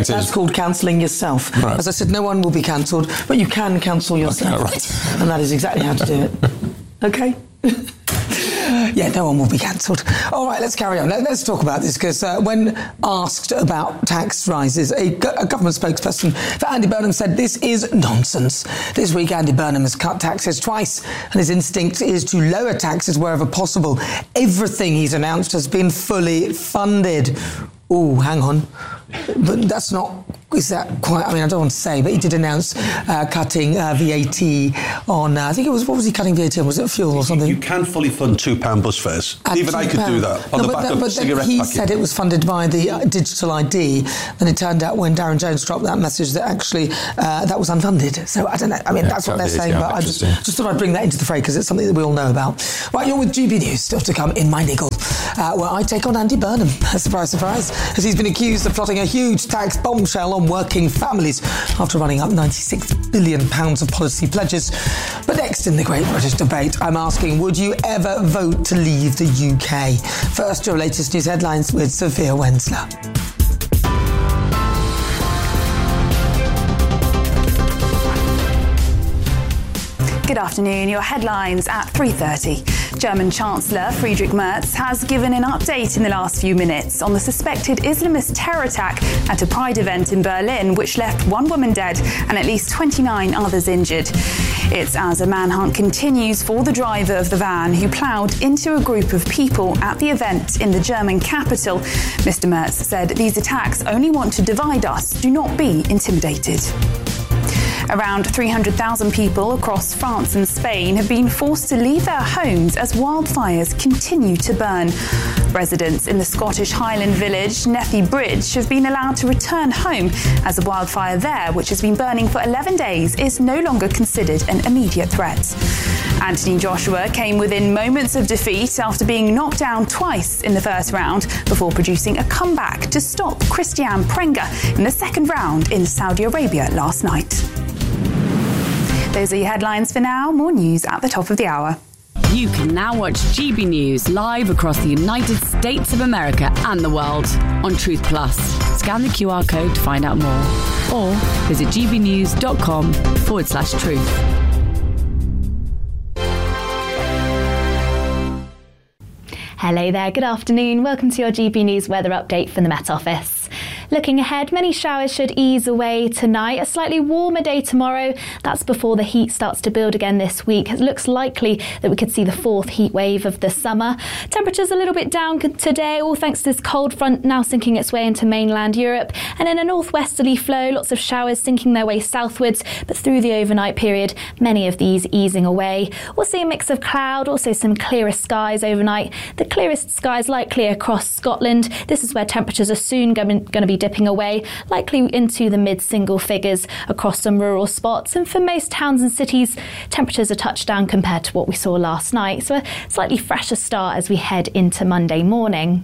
That's is. called cancelling yourself. Right. As I said, no one will be cancelled, but you can cancel yourself. Okay, right. And that is exactly how to do it. Okay? Yeah, no one will be cancelled. All right, let's carry on. Let, let's talk about this, because uh, when asked about tax rises, a, a government spokesperson for Andy Burnham said this is nonsense. This week, Andy Burnham has cut taxes twice, and his instinct is to lower taxes wherever possible. Everything he's announced has been fully funded. Oh, hang on. But that's not... Is that quite... I mean, I don't want to say, but he did announce uh, cutting uh, V A T on... Uh, I think it was... What was he cutting V A T on? Was it fuel or something? You can fully fund two pound bus fares. And Even I could pound. do that on no, the but back that, of but cigarette he packet. said it was funded by the uh, digital I D, and it turned out when Darren Jones dropped that message that actually uh, that was unfunded. So I don't know. I mean, Yeah, that's what they're is, saying, yeah, but I just, interesting. just thought I'd bring that into the fray because it's something that we all know about. Right, you're with G B News, still to come in my niggle, uh, where I take on Andy Burnham. Surprise, surprise, as he's been accused of plotting a huge tax bombshell on working families after running up ninety-six billion pounds of policy pledges. But next in the Great British Debate, I'm asking, would you ever vote to leave the U K? First, your latest news headlines with Sophia Wensler. Good afternoon. Your headlines at three thirty. German Chancellor Friedrich Merz has given an update in the last few minutes on the suspected Islamist terror attack at a Pride event in Berlin, which left one woman dead and at least twenty-nine others injured. It's as a manhunt continues for the driver of the van who ploughed into a group of people at the event in the German capital. Mister Merz said these attacks only want to divide us. Do not be intimidated. Around three hundred thousand people across France and Spain have been forced to leave their homes as wildfires continue to burn. Residents in the Scottish Highland village Nethy Bridge have been allowed to return home as the wildfire there, which has been burning for eleven days, is no longer considered an immediate threat. Anthony Joshua came within moments of defeat after being knocked down twice in the first round before producing a comeback to stop Christian Prenga in the second round in Saudi Arabia last night. Those are your headlines for now. More news at the top of the hour. You can now watch G B News live across the United States of America and the world on Truth Plus. Scan the Q R code to find out more, or visit gbnews.com forward slash truth. Hello there, good afternoon. Welcome to your G B News weather update from the Met Office. Looking ahead, many showers should ease away tonight. A slightly warmer day tomorrow. That's before the heat starts to build again this week. It looks likely that we could see the fourth heat wave of the summer. Temperatures a little bit down today, all thanks to this cold front now sinking its way into mainland Europe. And in a northwesterly flow, lots of showers sinking their way southwards, but through the overnight period, many of these easing away. We'll see a mix of cloud, also some clearer skies overnight. The clearest skies likely across Scotland. This is where temperatures are soon going to be dipping away, likely into the mid-single figures across some rural spots. And for most towns and cities, temperatures are touched down compared to what we saw last night. So a slightly fresher start as we head into Monday morning.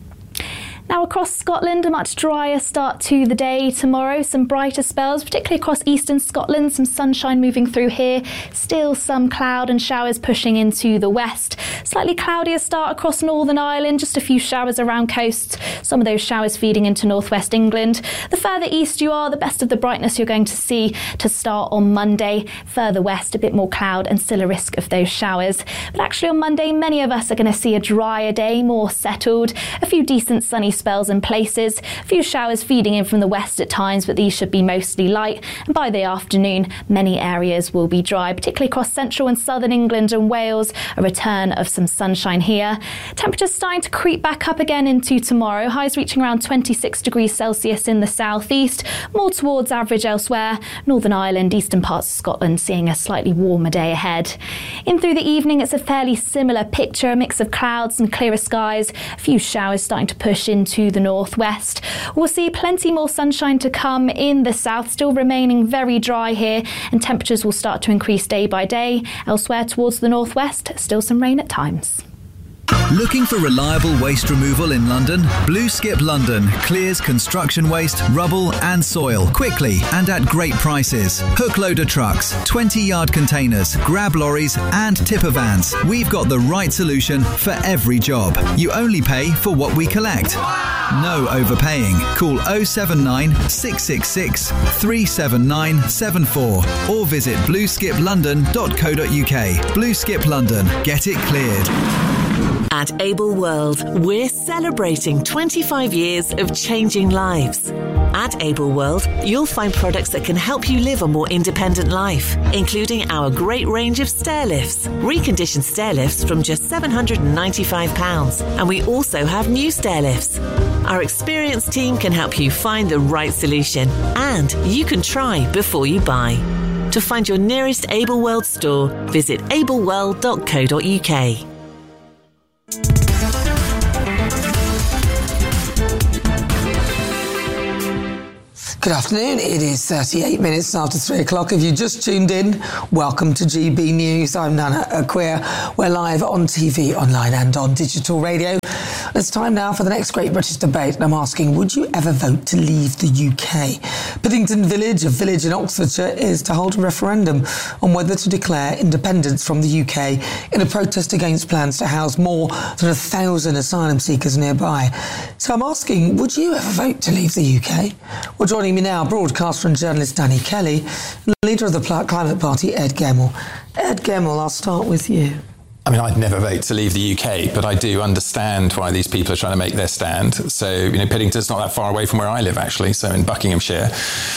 Now across Scotland, a much drier start to the day tomorrow. Some brighter spells, particularly across eastern Scotland. Some sunshine moving through here. Still some cloud and showers pushing into the west. Slightly cloudier start across Northern Ireland. Just a few showers around coasts. Some of those showers feeding into northwest England. The further east you are, the best of the brightness you're going to see to start on Monday. Further west, a bit more cloud and still a risk of those showers. But actually on Monday, many of us are going to see a drier day, more settled. A few decent sunny spells in places, a few showers feeding in from the west at times, but these should be mostly light, and by the afternoon many areas will be dry, particularly across central and southern England and Wales. A return of some sunshine here. Temperatures starting to creep back up again into tomorrow, highs reaching around twenty-six degrees Celsius in the southeast, more towards average elsewhere. Northern Ireland, eastern parts of Scotland seeing a slightly warmer day ahead. In through the evening it's a fairly similar picture, a mix of clouds and clearer skies, a few showers starting to push into the northwest. We'll see plenty more sunshine to come in the south, still remaining very dry here, and temperatures will start to increase day by day. Elsewhere towards the northwest, still some rain at times. Looking for reliable waste removal in London? Blue Skip London clears construction waste, rubble and soil quickly and at great prices. Hook loader trucks, twenty yard containers, grab lorries and tipper vans. We've got the right solution for every job. You only pay for what we collect. No overpaying. Call oh seven nine, six six six, three seven nine seven four or visit blue skip london dot co dot uk. Blue Skip London. Get it cleared. At Able World, we're celebrating twenty-five years of changing lives. At Able World, you'll find products that can help you live a more independent life, including our great range of stair lifts, reconditioned stair lifts from just seven hundred ninety-five pounds, and we also have new stair lifts. Our experienced team can help you find the right solution, and you can try before you buy. To find your nearest Able World store, visit able world dot co dot uk. Good afternoon. It is thirty-eight minutes after three o'clock. If you just tuned in, welcome to G B News. I'm Nana Akua. We're live on T V, online and on digital radio. It's time now for the next Great British Debate, and I'm asking, would you ever vote to leave the U K? Piddington Village, a village in Oxfordshire, is to hold a referendum on whether to declare independence from the U K in a protest against plans to house more than a thousand asylum seekers nearby. So I'm asking, would you ever vote to leave the U K? Well, joining me now, broadcaster and journalist Danny Kelly, and leader of the Climate Party, Ed Gemmell. Ed Gemmell, I'll start with you. I mean, I'd never vote to leave the U K, but I do understand why these people are trying to make their stand. So, you know, Piddington's not that far away from where I live, actually, so in Buckinghamshire,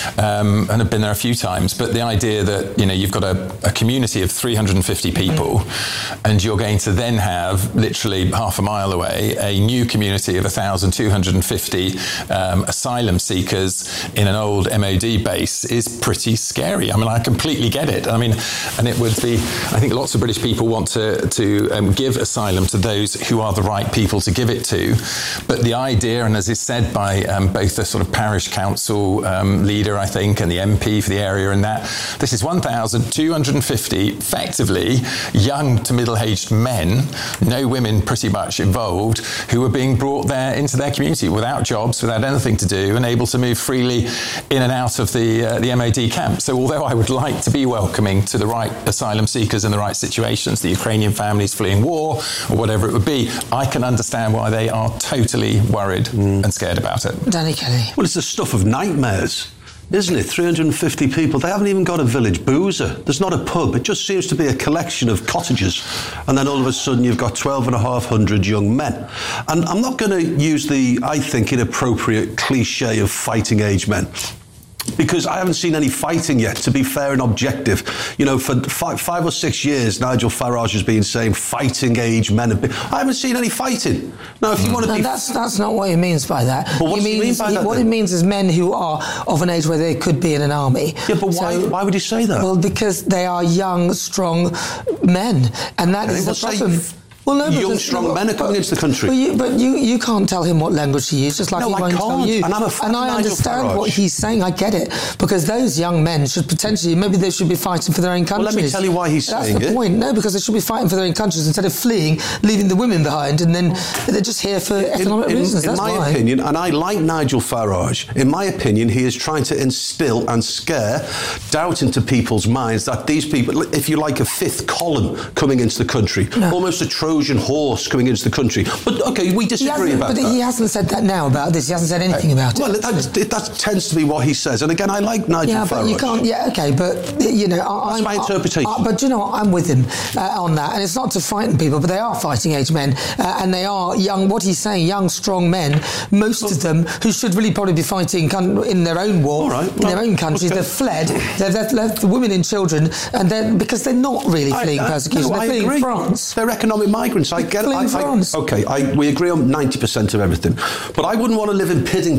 um, and I've been there a few times. But the idea that, you know, you've got a, a community of three hundred fifty people, and you're going to then have, literally half a mile away, a new community of one thousand two hundred fifty um, asylum seekers in an old M O D base is pretty scary. I mean, I completely get it. I mean, and it would be, I think lots of British people want to, to um, give asylum to those who are the right people to give it to. But the idea, and as is said by um, both the sort of parish council um, leader, I think, and the M P for the area, and that this is one thousand two hundred fifty effectively young to middle-aged men, no women pretty much involved, who are being brought there into their community without jobs, without anything to do, and able to move freely in and out of the uh, the M O D camp. So although I would like to be welcoming to the right asylum seekers in the right situations, the Ukrainian families fleeing war or whatever it would be, I can understand why they are totally worried mm. and scared about it. Danny Kelly. Well, it's the stuff of nightmares, isn't it? three hundred fifty people. They haven't even got a village boozer. There's not a pub. It just seems to be a collection of cottages. And then all of a sudden you've got twelve and a half hundred young men. And I'm not going to use the, I think, inappropriate cliche of fighting age men, because I haven't seen any fighting yet, to be fair and objective. You know, for five, five or six years, Nigel Farage has been saying fighting age men have been... I haven't seen any fighting. Now, if you mm. want to no, be... that's, that's not what he means by that. But what he do you means, mean by he, that, What then? it means is men who are of an age where they could be in an army. Yeah, but why, so, why would you say that? Well, because they are young, strong men. And that okay, is well, the problem. Say, Well, no, young, but, strong but, men are coming but, into the country. But, you, but you, you can't tell him what language to use, just like no, he I won't can't. tell you. And, I'm a fan and of I Nigel understand Farage. what he's saying. I get it, because those young men should potentially, maybe they should be fighting for their own countries. Well, let me tell you why he's That's saying the it. point. No, because they should be fighting for their own countries instead of fleeing, leaving the women behind, and then they're just here for economic in, reasons. In, in That's my why. opinion, and I like Nigel Farage, in my opinion, he is trying to instill and scare doubt into people's minds that these people, if you like, a fifth column coming into the country, no. almost a Trojan horse coming into the country. But okay, we disagree about but that. But he hasn't said that now about this. He hasn't said anything uh, about well, it. Well, that, that tends to be what he says. And again, I like Nigel yeah, Farage. But you can't. Yeah, okay, but you know, I, that's I'm, my interpretation. I, I, but you know, what, I'm with him uh, on that, and it's not to frighten people, but they are fighting age men, uh, and they are young. What he's saying, young, strong men. Most well, of them who should really probably be fighting in their own war, right, in their own countries. Okay. They've fled. They've, they've left the women and children, and they're because they're not really fleeing I, I, persecution. No, they're I fleeing agree. France. They're economic migrants. I get it. Fleeing I, France. I, okay, I, we agree on ninety percent of everything, but I wouldn't want to live in Piddington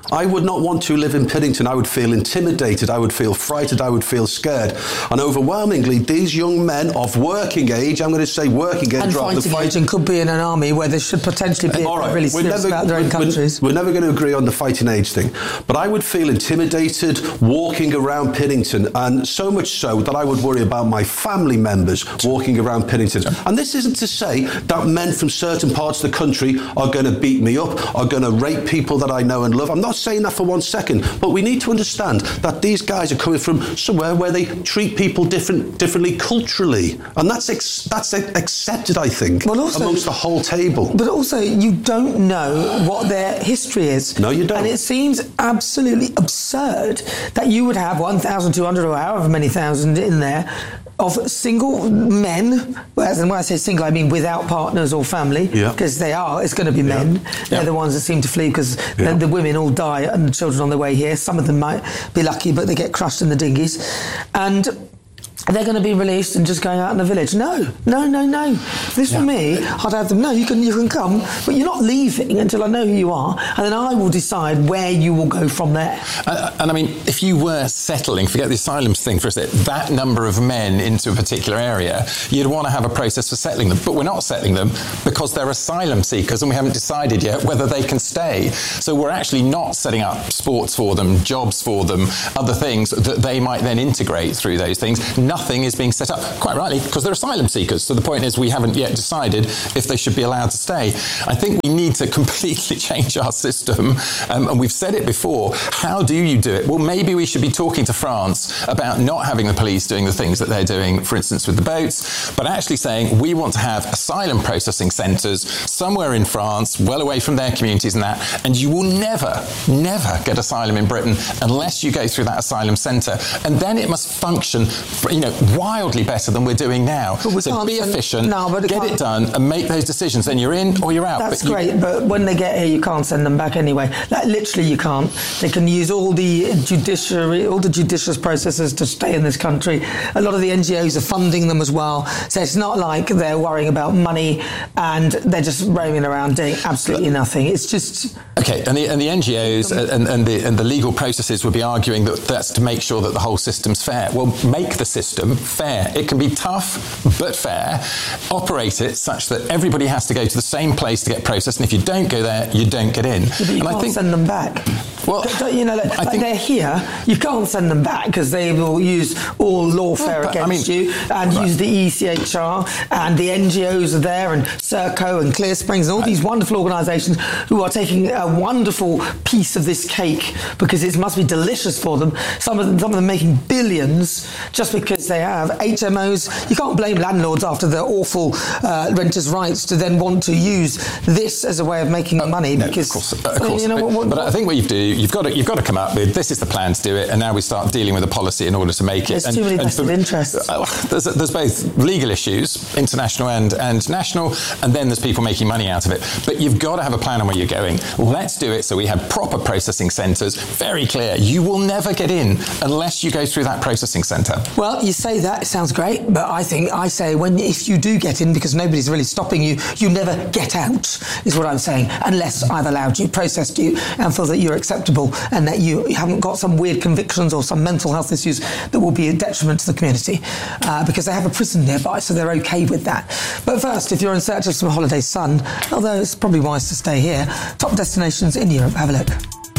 I would not want to live in Piddington. I would feel intimidated. I would feel frightened. I would feel scared. And overwhelmingly, these young men of working age, I'm going to say working age, and rather fighting than fight- age, and could be in an army where they should potentially be All right. really we're serious never, about their own we're, countries. We're never going to agree on the fighting age thing. But I would feel intimidated walking around Piddington, and so much so that I would worry about my family members walking around Piddington. And this isn't to say that men from certain parts of the country are going to beat me up, are going to rape people that I know and love. I'm not saying that for one second, but we need to understand that these guys are coming from somewhere where they treat people different, differently culturally, and that's ex- that's accepted, I think, well, also, amongst the whole table. But also, you don't know what their history is. No, you don't. And it seems absolutely absurd that you would have one thousand two hundred or however many thousand in there of single men, whereas, and when I say single, I mean without partners or family, because yeah. they are, it's going to be men. Yeah. They're yeah. the ones that seem to flee because yeah. the, the women all die and the children on their way here. Some of them might be lucky, but they get crushed in the dinghies. And they're going to be released and just going out in the village. No, no, no, no. If this yeah. were me, I'd have them, no, you can you can come, but you're not leaving until I know who you are, and then I will decide where you will go from there. Uh, and I mean, if you were settling, forget the asylums thing for a sec, that number of men into a particular area, you'd want to have a process for settling them. But we're not settling them because they're asylum seekers and we haven't decided yet whether they can stay. So we're actually not setting up sports for them, jobs for them, other things that they might then integrate through those things. Nothing is being set up, quite rightly, because they're asylum seekers. So the point is we haven't yet decided if they should be allowed to stay. I think we need to completely change our system, um, and we've said it before. How do you do it? Well, maybe we should be talking to France about not having the police doing the things that they're doing, for instance, with the boats, but actually saying we want to have asylum processing centres somewhere in France, well away from their communities and that, and you will never, never get asylum in Britain unless you go through that asylum centre. And then it must function, you know, wildly better than we're doing now. So be efficient, no, but get it done, and make those decisions. Then you're in or you're out. That's but great, you, but when they get here, you can't send them back anyway. Like, literally, you can't. They can use all the judiciary, all the judicious processes to stay in this country. A lot of the N G Os are funding them as well. So it's not like they're worrying about money and they're just roaming around doing absolutely nothing. It's just okay. And the and the N G Os and, and the and the legal processes would be arguing that that's to make sure that the whole system's fair. Well, make the system fair. It can be tough but fair. Operate it such that everybody has to go to the same place to get processed, and if you don't go there, you don't get in. Yeah, but you and can't I think, send them back. Well, you know, like, I like think they're here. You can't send them back because they will use all lawfare well, against I mean, you and right. use the E C H R, and the N G Os are there, and Serco and Clear Springs and all these wonderful organisations who are taking a wonderful piece of this cake because it must be delicious for them. Some of them, some of them making billions just because they have H M Os. You can't blame landlords after their awful uh, renters' rights to then want to use this as a way of making uh, money. No, because of course, uh, of course. You know, but, what, what, but I think what you do, you've got to you've got to come up with this is the plan to do it, and now we start dealing with a policy in order to make it. There's and, too many vested for, interests. Uh, there's, there's both legal issues, international and and national, and then there's people making money out of it. But you've got to have a plan on where you're going. Let's do it so we have proper processing centres. Very clear. You will never get in unless you go through that processing centre. Well, you say that, it sounds great, but I think I say when if you do get in, because nobody's really stopping you, you never get out, is what I'm saying, unless I've allowed you, processed you, and feel that you're acceptable and that you haven't got some weird convictions or some mental health issues that will be a detriment to the community, uh, because they have a prison nearby, so they're okay with that. But first, if you're in search of some holiday sun, although it's probably wise to stay here, top destinations in Europe, have a look.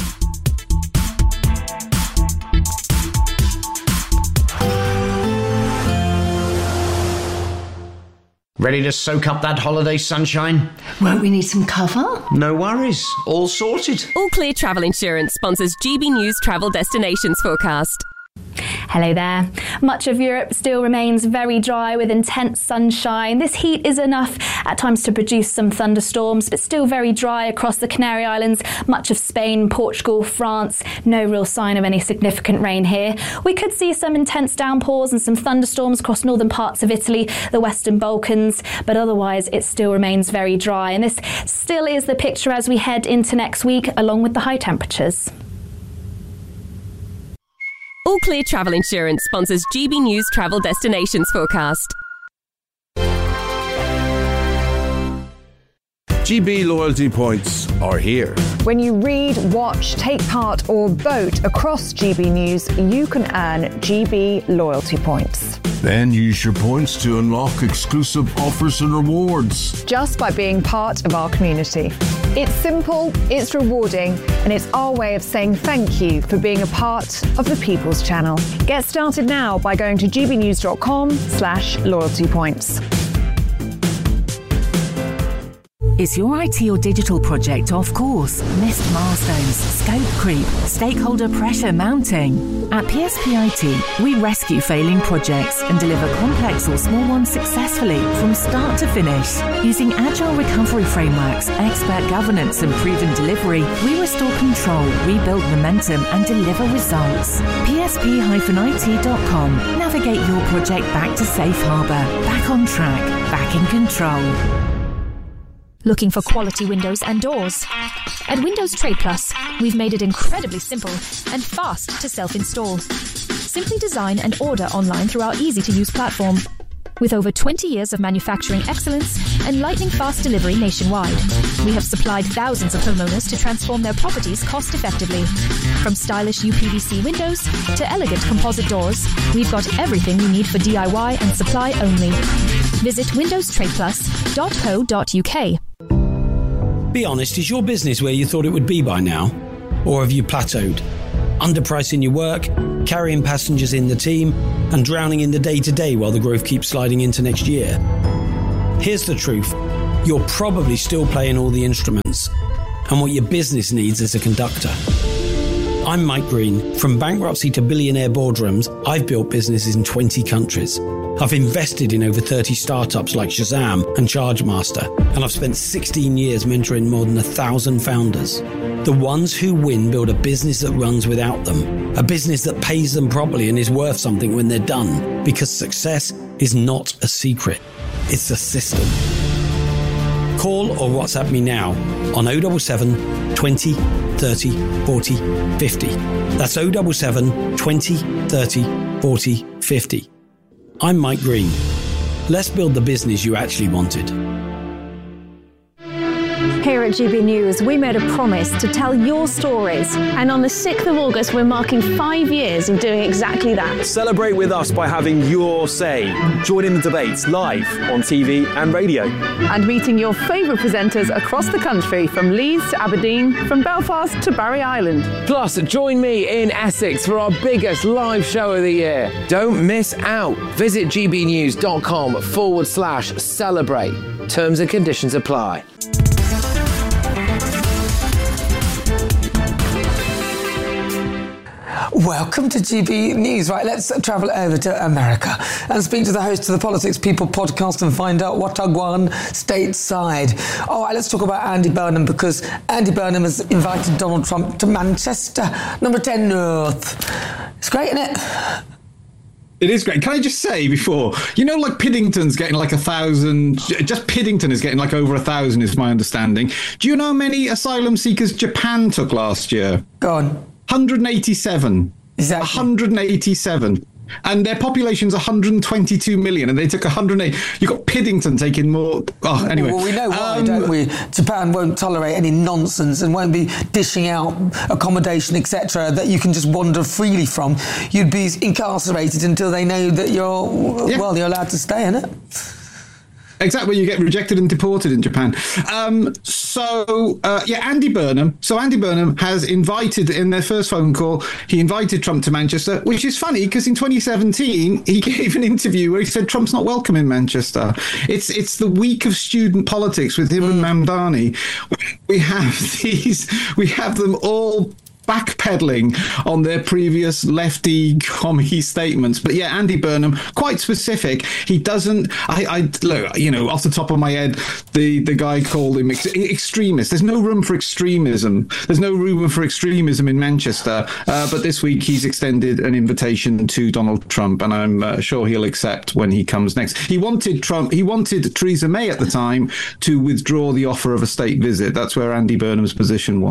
Ready to soak up that holiday sunshine? Won't we need some cover? No worries. All sorted. All Clear Travel Insurance sponsors G B News Travel Destinations Forecast. Hello there. Much of Europe still remains very dry with intense sunshine. This heat is enough at times to produce some thunderstorms, but still very dry across the Canary Islands, much of Spain, Portugal, France. No real sign of any significant rain here. We could see some intense downpours and some thunderstorms across northern parts of Italy, the Western Balkans, but otherwise it still remains very dry. And this still is the picture as we head into next week, along with the high temperatures. All Clear Travel Insurance sponsors G B News Travel Destinations Forecast. G B loyalty points are here. When you read, watch, take part or vote across G B News, you can earn G B loyalty points. Then use your points to unlock exclusive offers and rewards. Just by being part of our community. It's simple, it's rewarding, and it's our way of saying thank you for being a part of the People's Channel. Get started now by going to gbnews.com slash loyalty points. Is your I T or digital project off course? Missed milestones, scope creep, stakeholder pressure mounting? At P S P I T, we rescue failing projects and deliver complex or small ones successfully from start to finish. Using agile recovery frameworks, expert governance and proven delivery, we restore control, rebuild momentum and deliver results. P S P I T dot com. Navigate your project back to safe harbour, back on track, back in control. Looking for quality windows and doors? At Windows Trade Plus, we've made it incredibly simple and fast to self-install. Simply design and order online through our easy-to-use platform. With over twenty years of manufacturing excellence and lightning-fast delivery nationwide, we have supplied thousands of homeowners to transform their properties cost-effectively. From stylish U P V C windows to elegant composite doors, we've got everything you need for D I Y and supply only. Visit windows trade plus dot co dot U K. Be honest, is your business where you thought it would be by now? Or have you plateaued? Underpricing your work, carrying passengers in the team, and drowning in the day-to-day while the growth keeps sliding into next year? Here's the truth. You're probably still playing all the instruments, and what your business needs is a conductor. I'm Mike Green. From bankruptcy to billionaire boardrooms, I've built businesses in twenty countries. I've invested in over thirty startups like Shazam and Chargemaster, and I've spent sixteen years mentoring more than a thousand founders. The ones who win build a business that runs without them, a business that pays them properly and is worth something when they're done, because success is not a secret, it's a system. Call or WhatsApp me now on oh seven seven, twenty, thirty, forty, fifty. That's oh seven seven, twenty, thirty, forty, fifty. I'm Mike Green. Let's build the business you actually wanted. Here at G B News, we made a promise to tell your stories. And on the sixth of August, we're marking five years of doing exactly that. Celebrate with us by having your say. Join in the debates live on T V and radio. And meeting your favourite presenters across the country, from Leeds to Aberdeen, from Belfast to Barry Island. Plus, join me in Essex for our biggest live show of the year. Don't miss out. Visit gbnews.com forward slash celebrate. Terms and conditions apply. Welcome to G B News. Right, let's travel over to America and speak to the host of the Politics People podcast and find out what I won stateside. All right, let's talk about Andy Burnham, because Andy Burnham has invited Donald Trump to Manchester, number ten North. It's great, isn't it? It is great. Can I just say before, you know, like Piddington's getting like a thousand, just Piddington is getting like over a thousand is my understanding. Do you know how many asylum seekers Japan took last year? Go on. one hundred eighty-seven. Exactly. one hundred eighty-seven. And their population's one hundred twenty-two million, and they took one hundred eight. You've got Piddington taking more. Oh, anyway. Well, we know why, um, don't we? Japan won't tolerate any nonsense and won't be dishing out accommodation, et cetera, that you can just wander freely from. You'd be incarcerated until they know that you're, yeah. well, you're allowed to stay, innit? Exactly, you get rejected and deported in Japan. Um, so, uh, yeah, Andy Burnham. So Andy Burnham has invited, in their first phone call, he invited Trump to Manchester, which is funny because in twenty seventeen, he gave an interview where he said Trump's not welcome in Manchester. It's it's the week of student politics with him and Mamdani. We have these, we have them all backpedaling on their previous lefty commie statements. But yeah, Andy Burnham, quite specific. He doesn't, I, I look, you know, off the top of my head, the, the guy called him ex- extremist. There's no room for extremism. There's no room for extremism in Manchester. Uh, but this week he's extended an invitation to Donald Trump, and I'm uh, sure he'll accept when he comes next. He wanted Trump, he wanted Theresa May at the time to withdraw the offer of a state visit. That's where Andy Burnham's position was.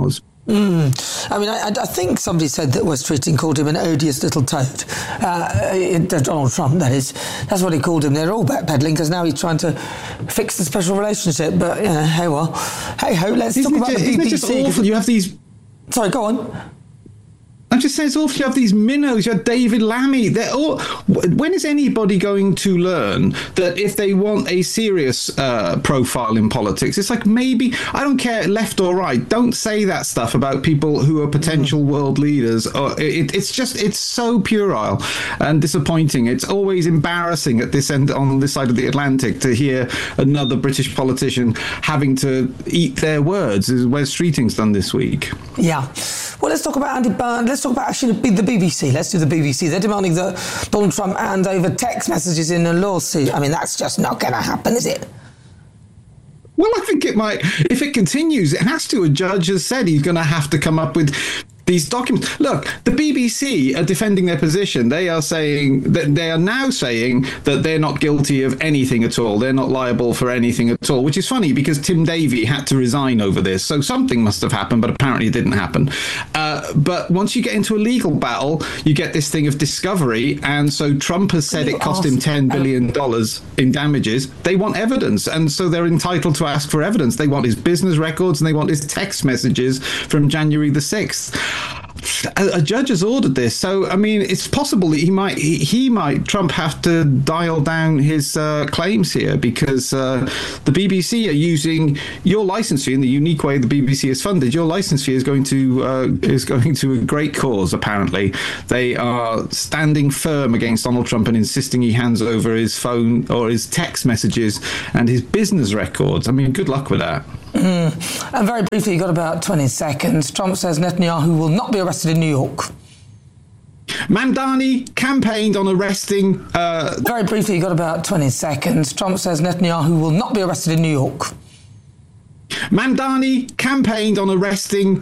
Mm. I mean, I, I think somebody said that Wes Streeting called him an odious little toad. Uh, Donald Trump, that is. That's what he called him. They're all backpedaling because now he's trying to fix the special relationship. But, you know, hey, well, hey ho, let's isn't talk about just, the B B C. Isn't it just awful? You have these... Sorry, go on. I'm just saying it's awful. You have these minnows. You have David Lammy. They're all. When is anybody going to learn that if they want a serious uh, profile in politics, it's like maybe I don't care left or right. Don't say that stuff about people who are potential mm. world leaders. Or it, it's just it's so puerile and disappointing. It's always embarrassing at this end on this side of the Atlantic to hear another British politician having to eat their words, as Wes Streeting's done this week. Yeah. Well, let's talk about Andy Byrne. Let's talk about actually the B B C. Let's do the B B C. They're demanding that Donald Trump hand over text messages in a lawsuit. I mean, that's just not going to happen, is it? Well, I think it might. If it continues, it has to. A judge has said he's going to have to come up with these documents. Look, the B B C are defending their position. They are saying that they are now saying that they're not guilty of anything at all. They're not liable for anything at all, which is funny because Tim Davie had to resign over this. So something must have happened, but apparently it didn't happen. Uh, but once you get into a legal battle, you get this thing of discovery. And so Trump has said it cost him ten billion dollars in damages. They want evidence. And so they're entitled to ask for evidence. They want his business records and they want his text messages from January the sixth. A, a judge has ordered this, so I mean, it's possible that he might, he, he might, Trump have to dial down his uh, claims here because uh, the B B C are using your license fee in the unique way the B B C is funded. Your license fee is going to uh, is going to a great cause. Apparently, they are standing firm against Donald Trump and insisting he hands over his phone or his text messages and his business records. I mean, good luck with that. Mm. And very briefly, you've got about twenty seconds. Trump says Netanyahu will not be arrested in New York. Mamdani campaigned on arresting... Uh... Very briefly, you've got about twenty seconds. Trump says Netanyahu will not be arrested in New York. Mamdani campaigned on arresting